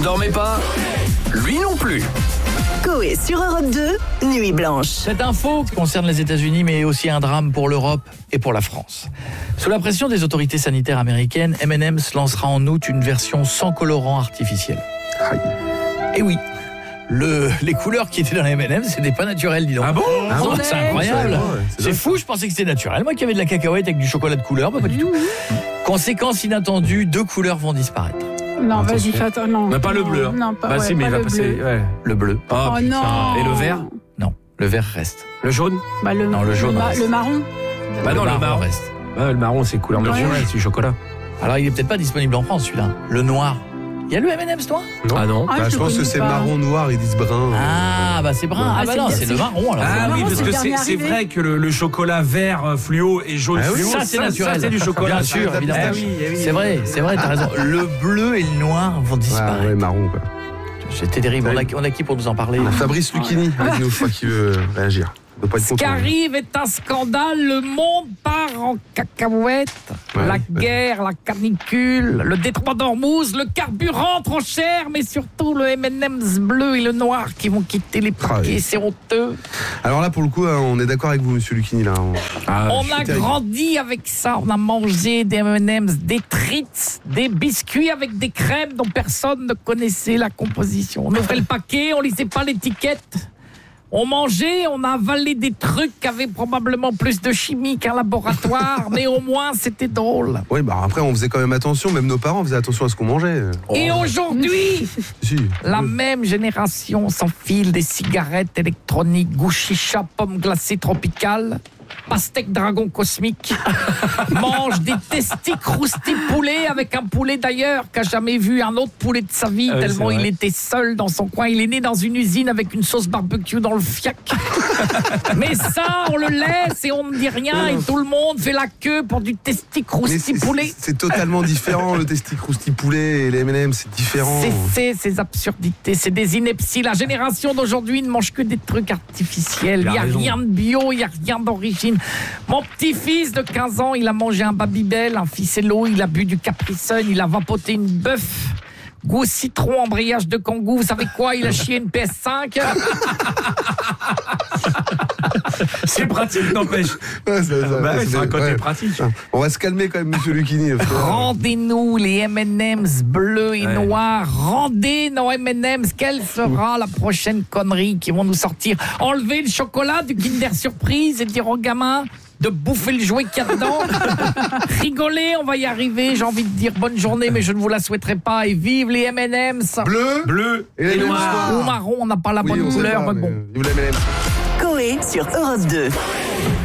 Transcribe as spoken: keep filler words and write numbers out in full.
ne dormez pas? Lui non plus. Coé sur Europe deux, Nuit Blanche. Cette info concerne les États-Unis, mais aussi un drame pour l'Europe et pour la France. Sous la pression des autorités sanitaires américaines, M and M's lancera en août une version sans colorant artificiel. Et oui, le, les couleurs qui étaient dans les M and M's, c'était pas naturel, dis donc. Ah bon? Ah bon, c'est incroyable. Ouais, C'est, c'est fou, je pensais que c'était naturel. Moi qui avais de la cacahuète avec du chocolat de couleur, bah pas du tout. Conséquence inattendue, deux couleurs vont disparaître. Non, vas-y, fais attends, non. On n'a pas le bleu. Hein. Non, pas, bah ouais, si, mais pas il va le passer. bleu. Ouais. Le bleu. Oh, Oh putain. non. Et le vert? Non, le vert reste. Le jaune? Bah, le, Non, le jaune le, ma- reste. le marron. Bah non, le marron reste. Ouais, le marron, c'est couleur Ouais. naturelle, c'est du chocolat. Alors il est peut-être pas disponible en France celui-là. Le noir. Il y a le M and M's noir? Ah non? Ah, Bah, je je le pense que connais c'est pas. marron noir, ils disent brun. Ah bah c'est brun. Ah, Ah, bah c'est non, bien, c'est c'est- le marron alors. Ah marron, oui, parce c'est que le c'est, dernier c'est arrivé. vrai que le, le chocolat vert euh, fluo et jaune Ah oui, fluo, ça c'est naturel. Ça, c'est du chocolat. Bien sûr, ça, évidemment. Ah oui, ah oui. C'est vrai, c'est vrai, t'as raison. Le bleu et le noir vont Ouais, disparaître. ouais, marron quoi. C'était terrible. On a, on a qui pour nous en parler? Fabrice Lucchini avec nous, je crois qu'il veut réagir. Il doit pas être Ce content. qui arrive est un scandale, le monde part en cacahuète. Ouais, la ouais. guerre, la canicule, le détroit d'Ormuz, le carburant trop cher, mais surtout le M and M's bleu et le noir qui vont quitter les Ah, paquets, oui. c'est honteux. Alors là, pour le coup, hein, on est d'accord avec vous, monsieur Lucchini. Là. On- Ah, On je a suis terrible. grandi avec ça, on a mangé des M and M's, des treats, des biscuits avec des crèmes dont personne ne connaissait la composition. On ouvrait le paquet, on lisait pas l'étiquette. On mangeait, on a avalé des trucs qui avaient probablement plus de chimie qu'un laboratoire, mais au moins c'était drôle. Oui, bah après, on faisait quand même attention. Même nos parents faisaient attention à ce qu'on mangeait. Et aujourd'hui, Si. la même génération s'enfile des cigarettes électroniques, goût chicha, pommes glacées tropicales, pastèque dragon cosmique, mange des testis croustis poulet avec un poulet d'ailleurs qui a jamais vu un autre poulet de sa vie Ah oui, tellement c'est il vrai. était seul dans son coin. Il est né dans une usine avec une sauce barbecue dans le fiac. Mais ça, on le laisse et on ne dit rien et tout le monde fait la queue pour du testi Mais crousti c'est, poulet. c'est- c'est totalement différent, le testi crousti poulet et les M and M's, c'est différent. Cessez ces absurdités, c'est des inepties. La génération d'aujourd'hui ne mange que des trucs artificiels. Il Il a n'y a raison. rien de bio, il n'y a rien d'origine. Mon petit-fils de quinze ans, il a mangé un Babybel, un ficello, il a bu du Capri Sun, il a vapoté une bœuf. Goût citron, embrayage de kangou. Vous savez quoi? Il a chié une P S cinq. c'est pratique, n'empêche. Ouais, ça- ça- Bah ouais, c'est- c'est un côté ouais. pratique. On va se calmer quand même, monsieur Lucchini. parce que- Rendez-nous les M and M's bleus et Ouais. noirs. Rendez nos M and M's. Quelle sera la prochaine connerie qui vont nous sortir? Enlever le chocolat du Kinder Surprise et dire aux gamins de bouffer le jouet qu'il y a dedans. Rigoler, on va y arriver. J'ai envie de dire bonne journée, mais je ne vous la souhaiterai pas. Et vive les M and M's. Bleu, Bleu et les et M and M's noir. noirs. Ou marron, on n'a pas la Oui, bonne on sait couleur, pas, mais mais bon. vive les M and M's. Coé sur Europe deux.